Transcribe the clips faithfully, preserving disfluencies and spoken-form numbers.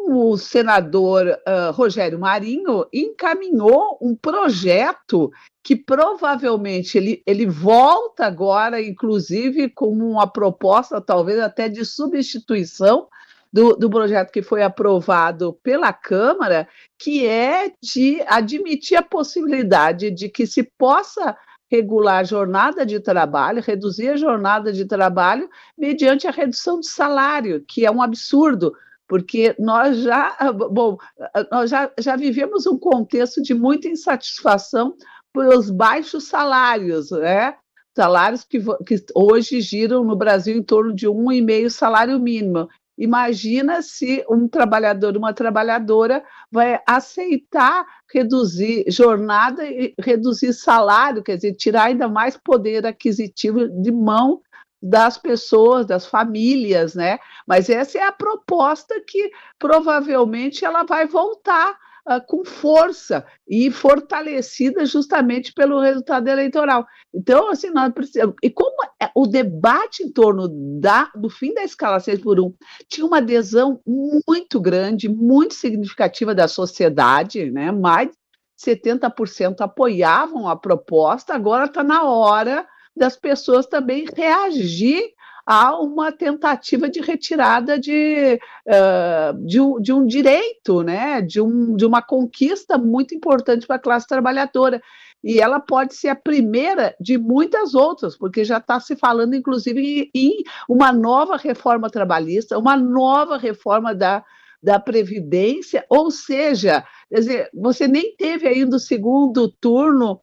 o senador uh, Rogério Marinho encaminhou um projeto que provavelmente ele, ele volta agora, inclusive, como uma proposta, talvez até de substituição do, do projeto que foi aprovado pela Câmara, que é de admitir a possibilidade de que se possa regular a jornada de trabalho, reduzir a jornada de trabalho mediante a redução de salário, que é um absurdo, porque nós já, bom, nós já, já vivemos um contexto de muita insatisfação pelos baixos salários, né? Salários que, que hoje giram no Brasil em torno de um e meio salário mínimo. Imagina se um trabalhador, uma trabalhadora vai aceitar reduzir jornada e reduzir salário, quer dizer, tirar ainda mais poder aquisitivo de mão das pessoas, das famílias, né? Mas essa é a proposta que provavelmente ela vai voltar uh, com força e fortalecida justamente pelo resultado eleitoral. Então, assim, nós precisamos... E como o debate em torno da, do fim da escala seis por um tinha uma adesão muito grande, muito significativa da sociedade, né? Mais de setenta por cento apoiavam a proposta, agora está na hora das pessoas também reagir a uma tentativa de retirada de, uh, de, um, de um direito, né? de, um, de uma conquista muito importante para a classe trabalhadora. E ela pode ser a primeira de muitas outras, porque já está se falando, inclusive, em, em uma nova reforma trabalhista, uma nova reforma da, da Previdência, ou seja, quer dizer, você nem teve ainda o segundo turno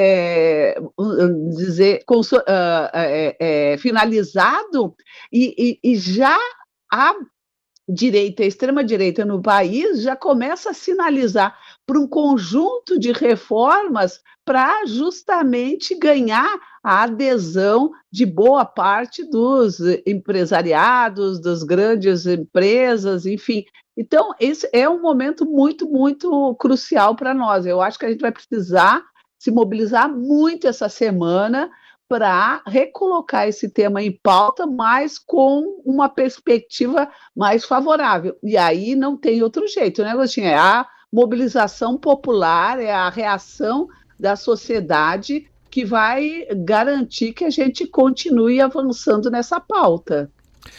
É, dizer, conso, uh, é, é, finalizado e, e, e já a direita, a extrema-direita no país já começa a sinalizar para um conjunto de reformas para justamente ganhar a adesão de boa parte dos empresariados, das grandes empresas, enfim. Então, esse é um momento muito, muito crucial para nós. Eu acho que a gente vai precisar se mobilizar muito essa semana para recolocar esse tema em pauta, mas com uma perspectiva mais favorável. E aí não tem outro jeito, né, Agostinho? É a mobilização popular, é a reação da sociedade que vai garantir que a gente continue avançando nessa pauta.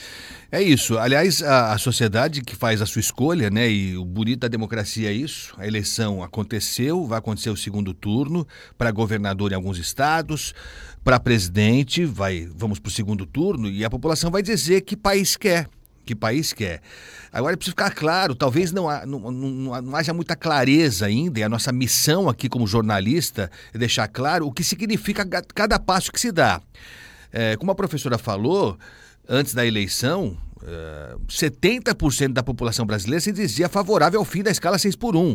É isso. Aliás, a, a sociedade que faz a sua escolha, né? E o bonito da democracia é isso. A eleição aconteceu, vai acontecer o segundo turno para governador em alguns estados, para presidente, vai, vamos para o segundo turno e a população vai dizer que país quer. Que país quer. Agora, precisa ficar claro, talvez não, não, não, não haja muita clareza ainda, e a nossa missão aqui como jornalista é deixar claro o que significa cada passo que se dá. É, como a professora falou, antes da eleição, uh, setenta por cento da população brasileira se dizia favorável ao fim da escala seis por um.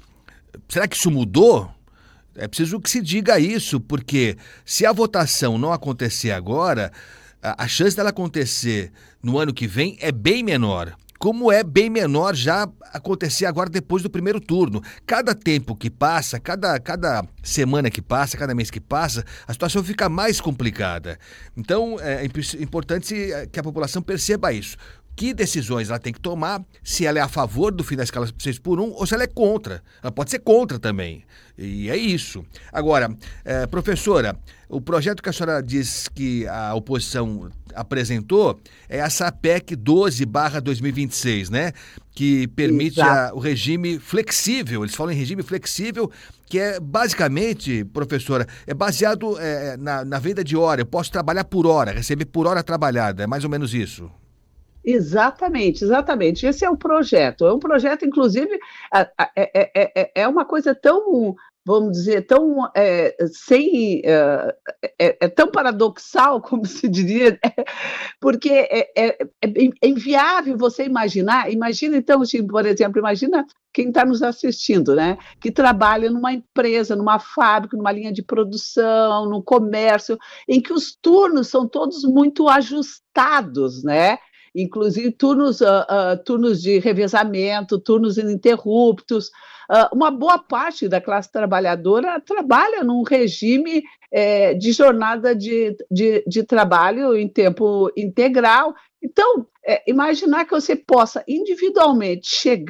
Será que isso mudou? É preciso que se diga isso, porque se a votação não acontecer agora, a, a chance dela acontecer no ano que vem é bem menor. Como é bem menor já acontecer agora depois do primeiro turno. Cada tempo que passa, cada, cada semana que passa, cada mês que passa, a situação fica mais complicada. Então, é importante que a população perceba isso. Que decisões ela tem que tomar, se ela é a favor do fim da escala seis por um ou se ela é contra. Ela pode ser contra também. E é isso. Agora, é, professora, o projeto que a senhora diz que a oposição apresentou é essa P E C doze barra dois mil e vinte e seis, né? Que permite a, o regime flexível. Eles falam em regime flexível, que é basicamente, professora, é baseado é, na, na venda de hora. Eu posso trabalhar por hora, receber por hora trabalhada. É mais ou menos isso. Exatamente, exatamente. Esse é o projeto. É um projeto, inclusive, é, é, é, é uma coisa tão, vamos dizer, tão é, sem, é, é, é tão paradoxal, como se diria, porque é, é, é inviável você imaginar. Imagina, então, por exemplo, imagina quem está nos assistindo, né? Que trabalha numa empresa, numa fábrica, numa linha de produção, no comércio, em que os turnos são todos muito ajustados, né? Inclusive turnos, uh, uh, turnos de revezamento, turnos ininterruptos. Uh, uma boa parte da classe trabalhadora trabalha num regime eh, de jornada de, de, de trabalho em tempo integral. Então, é, imaginar que você possa individualmente chegar